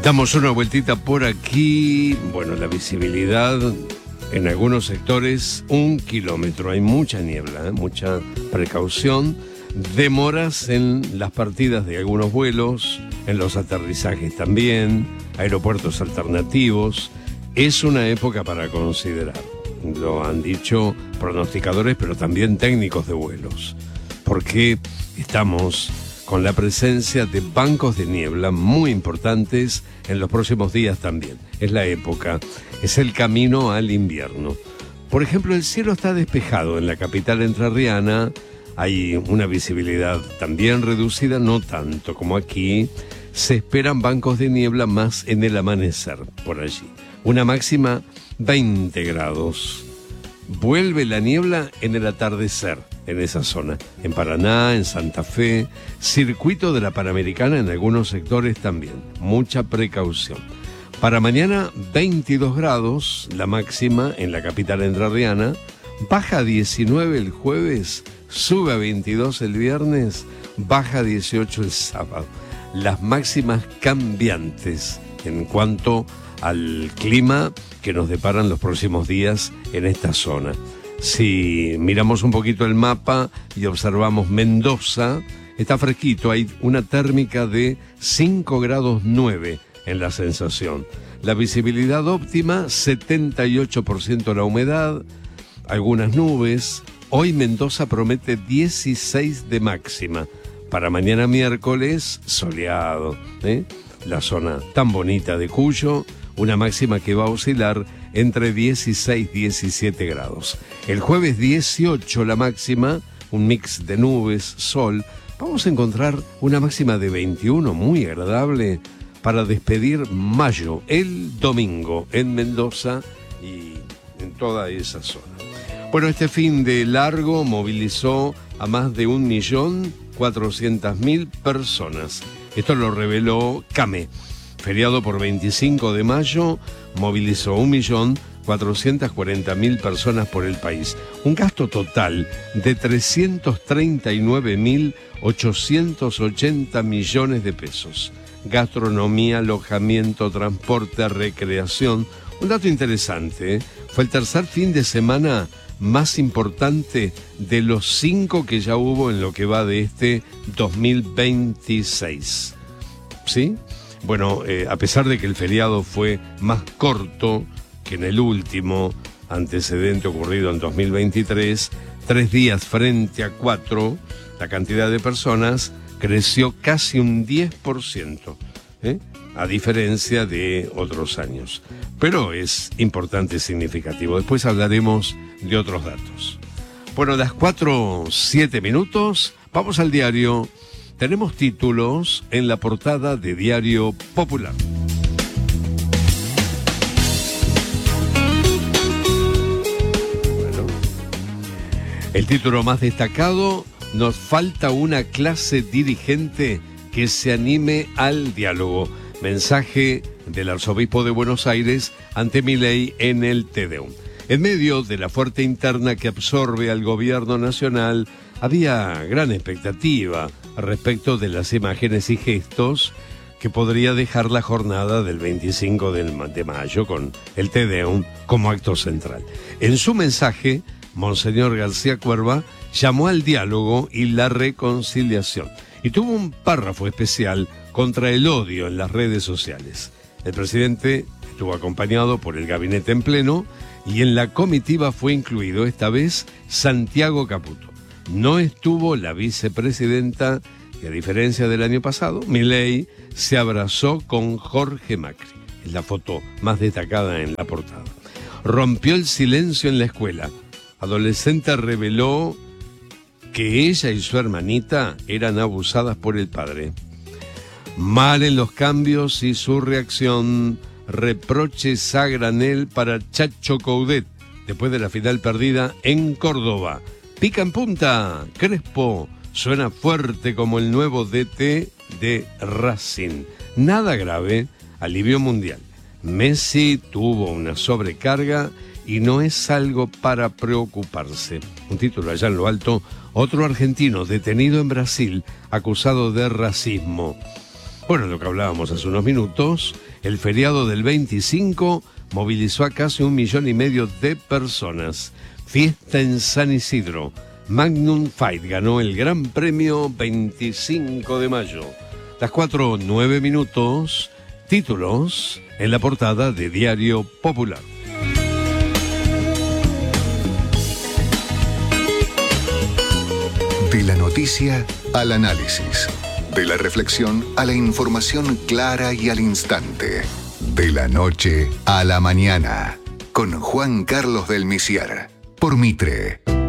Damos una vueltita por aquí. Bueno, la visibilidad en algunos sectores, 1 kilómetro. Hay mucha niebla, mucha precaución. Demoras en las partidas de algunos vuelos, en los aterrizajes también, aeropuertos alternativos. Es una época para considerar. Lo han dicho pronosticadores, pero también técnicos de vuelos. Porque estamos con la presencia de bancos de niebla muy importantes en los próximos días también. Es la época, es el camino al invierno. Por ejemplo, el cielo está despejado en la capital entrerriana, hay una visibilidad también reducida, no tanto como aquí. Se esperan bancos de niebla más en el amanecer, por allí. Una máxima 20 grados. Vuelve la niebla en el atardecer en esa zona. En Paraná, en Santa Fe, circuito de la Panamericana en algunos sectores también. Mucha precaución. Para mañana, 22 grados, la máxima en la capital entrerriana. Baja a 19 el jueves, sube a 22 el viernes, baja a 18 el sábado. Las máximas cambiantes en cuanto al clima que nos deparan los próximos días en esta zona. Si miramos un poquito el mapa y observamos Mendoza, está fresquito, hay una térmica de 5 grados 9 en la sensación. La visibilidad óptima, 78% la humedad, algunas nubes. Hoy Mendoza promete 16 de máxima. Para mañana miércoles, soleado, la zona tan bonita de Cuyo, una máxima que va a oscilar entre 16 y 17 grados. El jueves 18 la máxima, un mix de nubes, sol. Vamos a encontrar una máxima de 21, muy agradable, para despedir mayo, el domingo, en Mendoza y en toda esa zona. Bueno, este fin de largo movilizó a más de 1.400.000 personas. Esto lo reveló CAME. Feriado por 25 de mayo, movilizó 1.440.000 personas por el país. Un gasto total de 339.880 millones de pesos. Gastronomía, alojamiento, transporte, recreación. Un dato interesante, fue el tercer fin de semana más importante de los 5 que ya hubo en lo que va de este 2026. ¿Sí? Bueno, a pesar de que el feriado fue más corto que en el último antecedente ocurrido en 2023, 3 días frente a 4, la cantidad de personas creció casi un 10%, a diferencia de otros años. Pero es importante y significativo. Después hablaremos de otros datos. Bueno, las 4:07, vamos al diario. Tenemos títulos en la portada de Diario Popular. Bueno, el título más destacado: nos falta una clase dirigente que se anime al diálogo. Mensaje del arzobispo de Buenos Aires ante Milei en el Te Deum. En medio de la fuerte interna que absorbe al gobierno nacional, había gran expectativa respecto de las imágenes y gestos que podría dejar la jornada del 25 de mayo con el Te Deum como acto central. En su mensaje, Monseñor García Cuerva llamó al diálogo y la reconciliación y tuvo un párrafo especial contra el odio en las redes sociales. El presidente estuvo acompañado por el gabinete en pleno y en la comitiva fue incluido esta vez Santiago Caputo. No estuvo la vicepresidenta y, a diferencia del año pasado, Milei se abrazó con Jorge Macri. Es la foto más destacada en la portada. Rompió el silencio en la escuela. Adolescente reveló que ella y su hermanita eran abusadas por el padre. Mal en los cambios y su reacción. Reproches a granel para Chacho Coudet después de la final perdida en Córdoba. Pica en punta, Crespo suena fuerte como el nuevo DT de Racing. Nada grave, alivio mundial. Messi tuvo una sobrecarga y no es algo para preocuparse. Un título allá en lo alto: otro argentino detenido en Brasil acusado de racismo. Bueno, lo que hablábamos hace unos minutos, el feriado del 25 movilizó a casi 1,5 millones de personas. Fiesta en San Isidro. Magnum Fight ganó el Gran Premio 25 de mayo. Las 4:09, títulos en la portada de Diario Popular. De la noticia al análisis. De la reflexión a la información clara y al instante. De la noche a la mañana. Con Juan Carlos del Misier. Por Mitre.